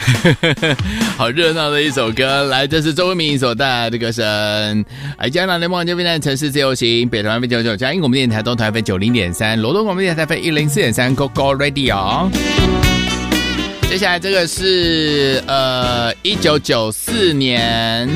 好热闹的一首歌。来，这是周慧敏所带来的歌声。加拿大梦就变成城市自由行，北团 F99，嘉义广播电台东台 F90.3，罗东广播电台 F104.3 ，Go Go Radio。接下来这个是1994年